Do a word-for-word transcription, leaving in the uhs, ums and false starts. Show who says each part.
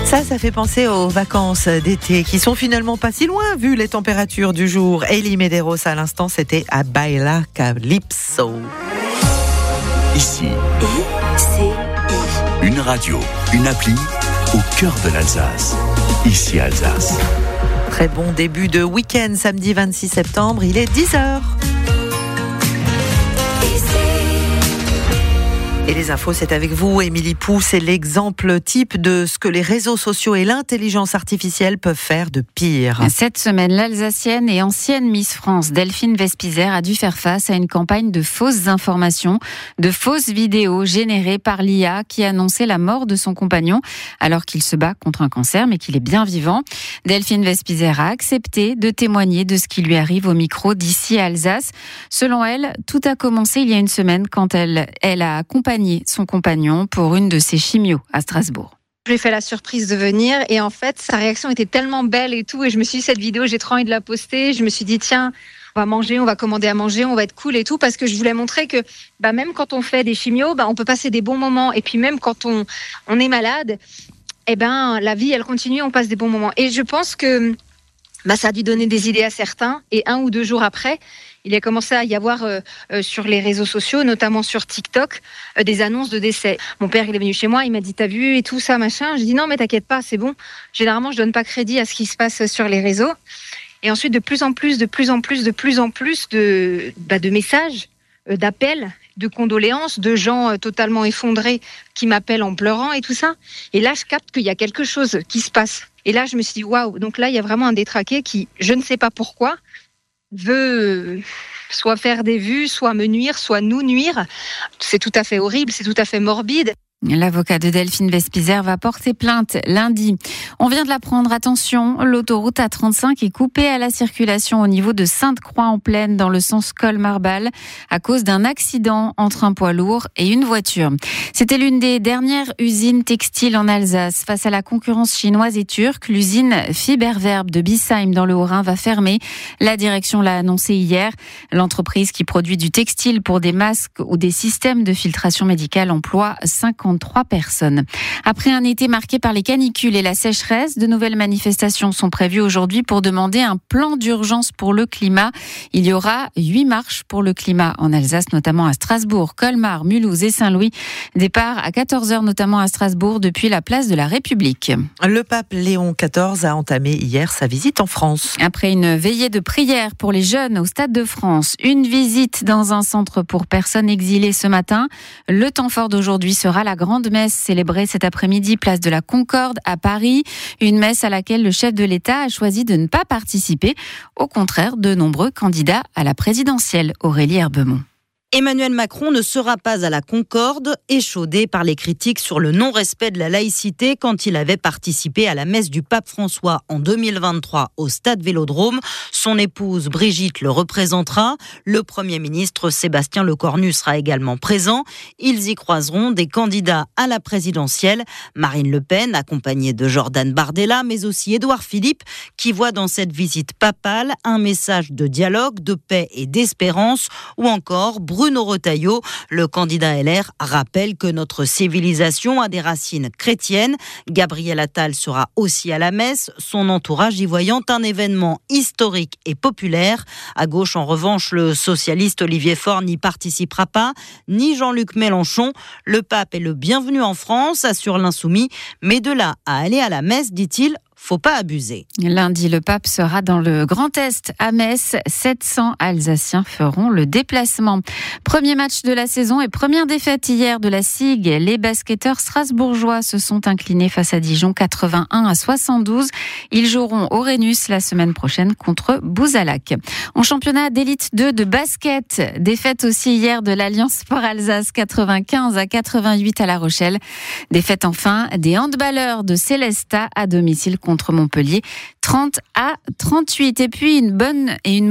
Speaker 1: Ça, ça fait penser aux vacances d'été qui sont finalement pas si loin vu les températures du jour. Elie Medeiros à l'instant, c'était à Baila Calypso.
Speaker 2: Ici,
Speaker 3: I C I.
Speaker 2: une radio, une appli au cœur de l'Alsace. Ici Alsace.
Speaker 1: Très bon début de week-end, samedi vingt-six septembre, il est dix heures. Et les infos, c'est avec vous, Émilie Pou. C'est l'exemple type de ce que les réseaux sociaux et l'intelligence artificielle peuvent faire de pire.
Speaker 4: Cette semaine, l'Alsacienne et ancienne Miss France, Delphine Vespizer, a dû faire face à une campagne de fausses informations, de fausses vidéos générées par l'I A qui annonçait la mort de son compagnon alors qu'il se bat contre un cancer, mais qu'il est bien vivant. Delphine Vespizer a accepté de témoigner de ce qui lui arrive au micro d'ici à Alsace. Selon elle, tout a commencé il y a une semaine quand elle, elle a accompagné son compagnon pour une de ses chimios à Strasbourg.
Speaker 5: Je lui ai fait la surprise de venir et en fait sa réaction était tellement belle et tout et je me suis dit cette vidéo j'ai trop envie de la poster. Je me suis dit tiens on va manger, on va commander à manger, on va être cool et tout parce que je voulais montrer que bah, même quand on fait des chimios bah, on peut passer des bons moments et puis même quand on, on est malade eh ben, la vie elle continue, on passe des bons moments et je pense que bah, ça a dû donner des idées à certains et un ou deux jours après il a commencé à y avoir euh, euh, sur les réseaux sociaux, notamment sur TikTok, euh, des annonces de décès. Mon père, il est venu chez moi, il m'a dit, t'as vu et tout ça, machin. Je dis non, mais t'inquiète pas, c'est bon. Généralement, je donne pas crédit à ce qui se passe sur les réseaux. Et ensuite, de plus en plus, de plus en plus, de plus en plus de, bah, de messages, euh, d'appels, de condoléances, de gens euh, totalement effondrés qui m'appellent en pleurant et tout ça. Et là, je capte qu'il y a quelque chose qui se passe. Et là, je me suis dit, waouh. Donc là, il y a vraiment un détraqué qui, je ne sais pas pourquoi, veut soit faire des vues, soit me nuire, soit nous nuire. C'est tout à fait horrible, c'est tout à fait morbide.
Speaker 4: L'avocat de Delphine Vespizer va porter plainte lundi. On vient de l'apprendre, attention, l'autoroute A trente-cinq est coupée à la circulation au niveau de Sainte-Croix-en-Plaine dans le sens Colmar-Bâle à cause d'un accident entre un poids lourd et une voiture. C'était l'une des dernières usines textiles en Alsace. Face à la concurrence chinoise et turque, l'usine Fiberverb de Bissheim dans le Haut-Rhin va fermer. La direction l'a annoncé hier. L'entreprise qui produit du textile pour des masques ou des systèmes de filtration médicale emploie cinquante trois personnes. Après un été marqué par les canicules et la sécheresse, de nouvelles manifestations sont prévues aujourd'hui pour demander un plan d'urgence pour le climat. Il y aura huit marches pour le climat en Alsace, notamment à Strasbourg, Colmar, Mulhouse et Saint-Louis. Départ à quatorze heures notamment à Strasbourg depuis la place de la République.
Speaker 1: Le pape Léon quatorze a entamé hier sa visite en France.
Speaker 4: Après une veillée de prière pour les jeunes au Stade de France, une visite dans un centre pour personnes exilées ce matin. Le temps fort d'aujourd'hui sera la grande messe célébrée cet après-midi, place de la Concorde à Paris. Une messe à laquelle le chef de l'État a choisi de ne pas participer, au contraire de nombreux candidats à la présidentielle. Aurélie Herbemont.
Speaker 6: Emmanuel Macron ne sera pas à la Concorde, échaudé par les critiques sur le non-respect de la laïcité quand il avait participé à la messe du pape François en deux mille vingt-trois au Stade Vélodrome. Son épouse Brigitte le représentera. Le Premier ministre Sébastien Lecornu sera également présent. Ils y croiseront des candidats à la présidentielle. Marine Le Pen, accompagnée de Jordan Bardella, mais aussi Édouard Philippe, qui voit dans cette visite papale un message de dialogue, de paix et d'espérance, ou encore Bruno Retailleau, le candidat L R, rappelle que notre civilisation a des racines chrétiennes. Gabriel Attal sera aussi à la messe, son entourage y voyant un événement historique et populaire. À gauche, en revanche, le socialiste Olivier Faure n'y participera pas, ni Jean-Luc Mélenchon. Le pape est le bienvenu en France, assure l'Insoumis, mais de là à aller à la messe, dit-il, faut pas abuser.
Speaker 4: Lundi, le pape sera dans le Grand Est à Metz. sept cents Alsaciens feront le déplacement. Premier match de la saison et première défaite hier de la S I G. Les basketteurs strasbourgeois se sont inclinés face à Dijon quatre-vingt-un à soixante-douze. Ils joueront au Rhenus la semaine prochaine contre Bouzalac. En championnat d'élite deux de basket, défaite aussi hier de l'Alliance Sport Alsace quatre-vingt-quinze à quatre-vingt-huit à La Rochelle. Défaite enfin des handballeurs de Célestat à domicile contre Montpellier, trente à trente-huit. Et puis une bonne et une